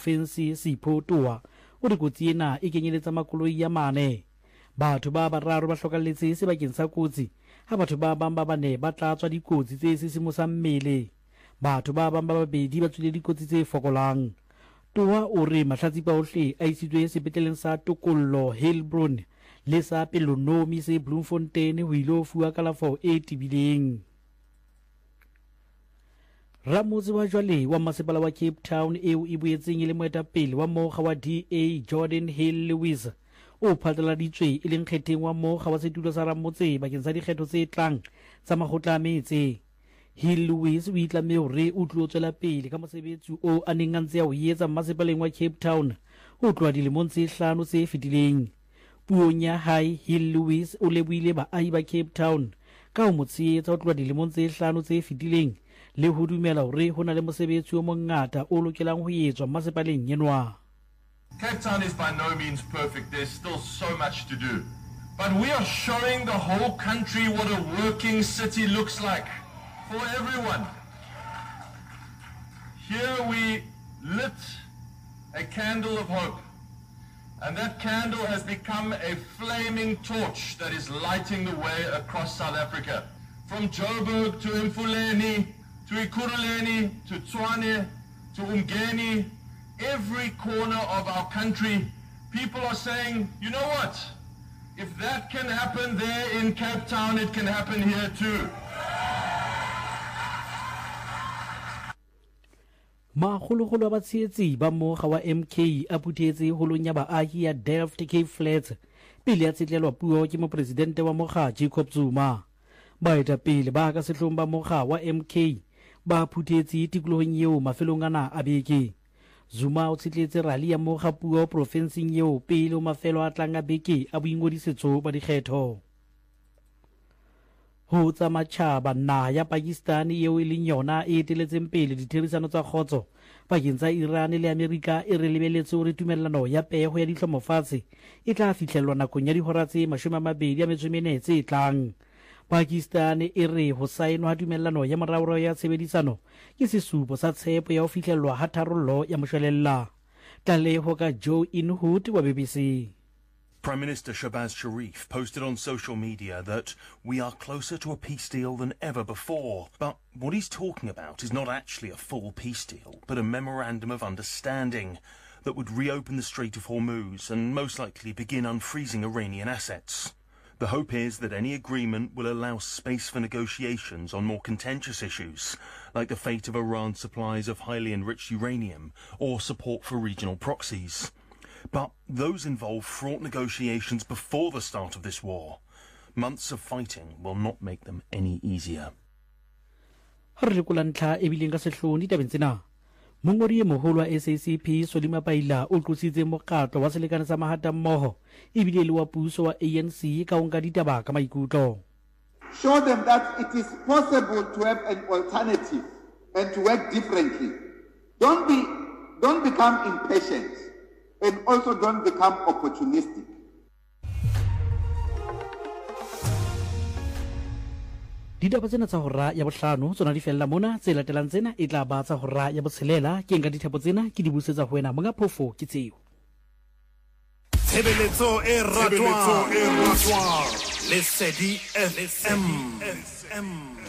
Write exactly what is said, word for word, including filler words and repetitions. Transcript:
Profensi Sipho Tuwa o re kotsi ena e kenyeletsa makoloi ya mane. Batho ba bararo ba hlokalletse sebakeng sa kotsi ha batho ba bang ba bane ba tla tswa dikotsi tse sisimosang mmele. Batho ba bang ba babedi ba tswile dikotsi tse fokolang. Tuwa o re mahlatsipa ohle a isitswe sepetleleng sa Tokollo Hillbrown le sa Pelonomi se Bloemfontein ho ilo fuwa kalafo e tibileng. Ramotse wa jwale wa masepala wa Cape Town eo e boetseng e le moetapele wa mokga wa D A Jordan Hill Lewis o phatlaladitswe e leng kgetheng wa mokga wa setulo sa Ramotse bakeng sa dikgetho tse tlang tsa makgotla a metse. Hill Lewis o itlame hore o tlo tswela pele ka mosebetsi o a neng a ntse a o etsa masepaleng wa Cape Town o tloha dilemong tse hlano tse fetileng. Puong ya hae Hill Lewis o lebohile baahi ba Cape Town ka ho mo tshehetsa ho tloha dilemong tse hlano tse fetileng le ho dumela hore ho na le mosebetsi o mongata o lokelang ho etswa masepaleng enwa. Cape Town is by no means perfect. There's still so much to do. But we are showing the whole country what a working city looks like for everyone. Here we lit a candle of hope. And that candle has become a flaming torch that is lighting the way across South Africa. From Joburg to Mfuleni, to Ekurhuleni, to Tshwane, to Umgeni, every corner of our country, people are saying, you know what? If that can happen there in Cape Town, it can happen here too. Magologolo ba tshetsi ba mokga wa M K a puthetse holong ya baahi ya Delft Cape Flats pele ya tsetlelwa puo ke mopresidente wa mokga Jacob Zuma. Baetapele ba ka sehlong ba mokga wa M K ba phuthetse tikolohong eo mafelong ana a beke. Zuma o tshetletse rali ya mokga puo profenseng eo pele o mafelo a tlang a beke a boingodisetso ba dikgetho. Ho tsa matjhaba naha ya Pakistan eo e leng yona e eteletseng pele ditherisano tsa kgotso pakeng tsa Iran le Amerika e re lebeletse hore tumellano ya peho ya dihlomofatshe e tla fihlellwa nakong ya dihora tse mashome a mabedi a metso e mene tse tlang. Pakistan e re ho saenwa ha tumellano ya moraorao ya tshebedisano ke sesupo sa tshepo ya ho fihlellwa ha tharollo ya moshwelella. Tlaleho ka Joe Inhoot wa B B C. Prime Minister Shahbaz Sharif posted on social media that we are closer to a peace deal than ever before. But what he's talking about is not actually a full peace deal, but a memorandum of understanding that would reopen the Strait of Hormuz and most likely begin unfreezing Iranian assets. The hope is that any agreement will allow space for negotiations on more contentious issues, like the fate of Iran's supplies of highly enriched uranium or support for regional proxies. But those involve fraught negotiations before the start of this war. Months of fighting will not make them any easier. Mongodi e moholo wa S A C P Solima Paila o tlositse mokgatlo wa selekane sa mahata mmoho ebile le wa puso wa A N C ka ho nka ditaba ka maikutlo. Show them that it is possible to have an alternative and to work differently. Don't be, don't become impatient and also don't become opportunistic. Ditaba tsena tsa hora ya bohlano tsona di fella mona tse latelang tsena e tla ba tsa hora ya botshelela ke nka dithapo tsena ke di busetsa ho wena monga phofo ke tseo. Tshebeletso e ratwa Lesedi F M.